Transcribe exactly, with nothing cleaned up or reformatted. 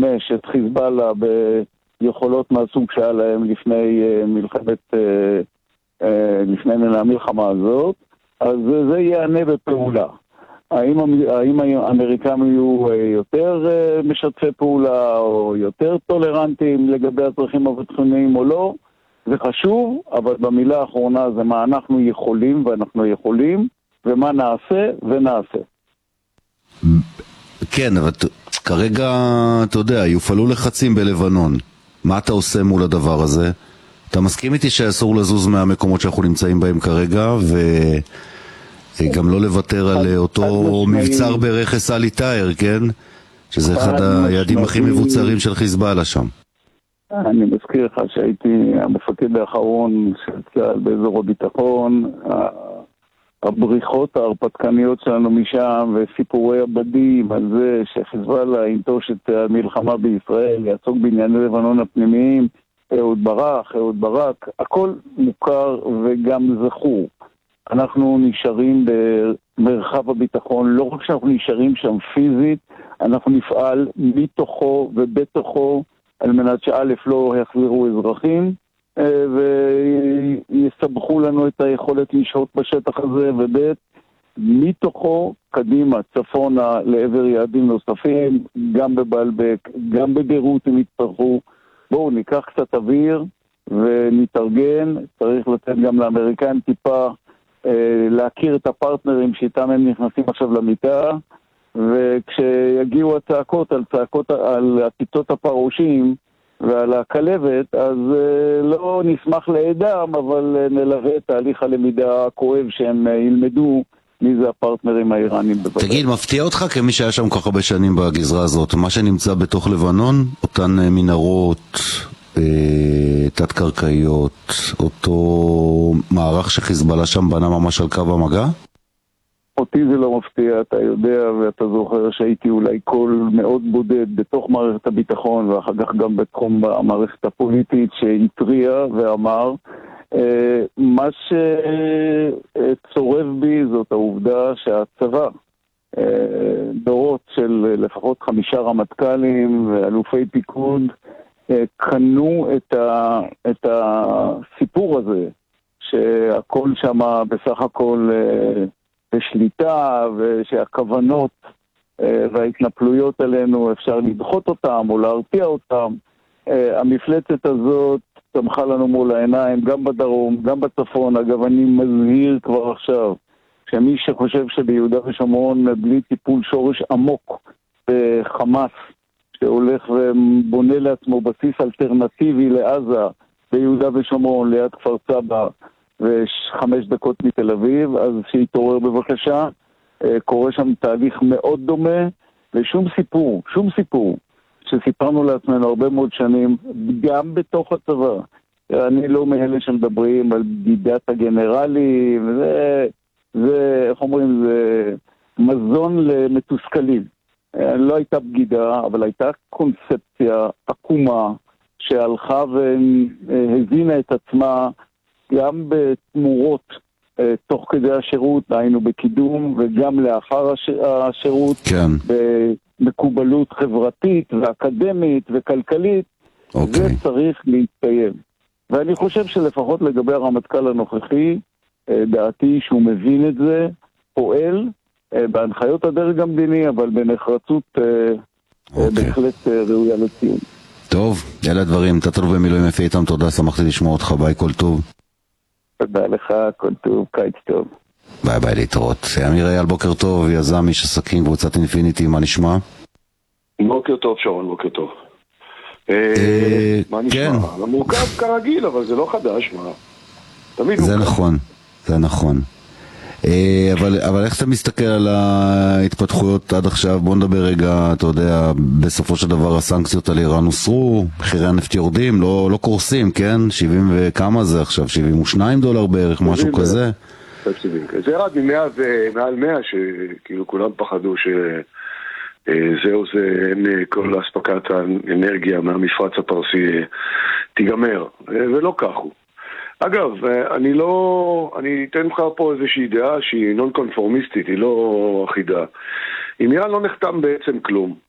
לשמש את חיזבאללה ביכולות מהסוג שהיה להם לפני מלחמת, לפני המלחמה הזאת, אז זה יענה בפעולה. האם, האם האמריקאים יהיו יותר משתפי פעולה או יותר טולרנטיים לגבי הצרכים הביטחוניים או לא, זה חשוב, אבל במילה האחרונה זה מה אנחנו יכולים ואנחנו יכולים, ומה נעשה ונעשה. כן, אבל כרגע, אתה יודע, יופעלו לחצים בלבנון. מה אתה עושה מול הדבר הזה? אתה מסכים איתי שאסור לזוז מהמקומות שאנחנו נמצאים בהם כרגע, וגם לא לוותר על אותו מבצר ברכס אלי טאהר, כן? שזה אחד היעדים הכי מבוצרים של חיזבאללה שם. אני מזכיר לך שהייתי המפקד האחרון של צה"ל באזור הביטחון, הבריחות ההרפתקניות שלנו משם וסיפורי הבדים על זה שחיזבאללה ינטוש את המלחמה בישראל, יעסוק בענייני לבנון הפנימיים, אהוד ברק, אהוד ברק, הכל מוכר וגם זכור. אנחנו נשארים במרחב הביטחון, לא רק שאנחנו נשארים שם פיזית, אנחנו נפעל מתוכו ובתוכו על מנת שא' לא יחזירו אזרחים ויסבכו לנו את היכולת לשהות בשטח הזה, וב' מתוכו קדימה, צפונה לעבר יעדים נוספים, גם בבלבק, גם בבירות אם יצטרכו. בואו ניקח קצת אוויר ונתארגן, צריך לתת גם לאמריקאים טיפה אה, להכיר את הפרטנרים שאיתם הם נכנסים עכשיו למיטה, וכשיגיעו הצעקות על צעקות על עקיצות הפרושים ועל הכלבת, אז אה, לא נשמח לעדם, אבל אה, נלווה את תהליך הלמידה הכואב שהם אה, ילמדו מי זה הפרטנרים האיראנים. תגיד, מפתיע אותך כמי שהיה שם כל כך הרבה שנים בגזרה הזאת, מה שנמצא בתוך לבנון, אותן מנהרות אה, תת-קרקעיות, אותו מערך שחיזבאללה שם בנה ממש על קו המגע? אותי זה לא מפתיע, אתה יודע ואתה זוכר שהייתי אולי קול מאוד בודד בתוך מערכת הביטחון ואחר כך גם בתחום המערכת הפוליטית שהטריע ואמר מה שצורב בי זאת העובדה שהצבא, דורות של לפחות חמישה רמטכ"לים ואלופי פיקוד, קנו את, ה, את הסיפור הזה שהכל שם בסך הכל בשליטה, ושהכוונות וההתנפלויות עלינו אפשר לדחות אותם או להרתיע אותם. המפלצת הזאת צמחה לנו מול העיניים, גם בדרום, גם בצפון. אגב, אני מזהיר כבר עכשיו, שמי שחושב שביהודה ושומרון בלי טיפול שורש עמוק בחמאס, שהולך ובונה לעצמו בסיס אלטרנטיבי לעזה, ביהודה ושומרון, ליד כפר סבא, וחמש דקות מתל אביב, אז שיתעורר בבקשה. קורה שם תהליך מאוד דומה, ושום סיפור, שום סיפור, שסיפרנו לעצמנו הרבה מאוד שנים, גם בתוך הצבא. אני לא מאלה שמדברים על בגידת הגנרלים, וזה, זה, איך אומרים, זה מזון למתוסכלים. לא הייתה בגידה, אבל הייתה קונספציה עקומה, שהלכה והזינה את עצמה, גם בתמורות תוך כדי השירות, היינו בקידום, וגם לאחר השירות, כן. במקובלות חברתית ואקדמית וכלכלית, okay. זה צריך להתקיים. ואני חושב שלפחות לגבי הרמטכ"ל הנוכחי, דעתי שהוא מבין את זה, פועל בהנחיות הדרג המדיני, אבל בנחרצות okay. בהחלט ראויה לציון. טוב, אלה הדברים, תתנו במילואים יפה איתם, תודה, שמחתי לשמוע אותך, ביי, כל טוב. תודה לך, כל טוב, קיץ טוב. ביי ביי, להתראות. אמיר אייל, בוקר טוב, יזם איש עסקים, קבוצת אינפיניטי, מה נשמע? בוקר טוב, שרון, בוקר טוב. מה נשמע? מורכב כרגיל, אבל זה לא חדש, מה? תמיד מורכב. זה נכון, זה נכון. אבל, אבל איך אתה מסתכל על ההתפתחויות עד עכשיו? בוא נדבר רגע, אתה יודע, בסופו של דבר הסנקציות על איראן הוסרו, מחירי הנפט יורדים, לא, לא קורסים, כן? שבעים וכמה זה עכשיו? שבעים ושניים דולר בערך, משהו כזה? זה ירד ממאה ומעל מאה, שכאילו כולם פחדו שזהו זה, אין כל הספקת האנרגיה מהמפרץ הפרסי תיגמר, ולא כך הוא. אגב, אני לא, אני אתן לך פה איזושהי דעה שהיא נון קונפורמיסטית, היא לא אחידה. עם איראן לא נחתם בעצם כלום.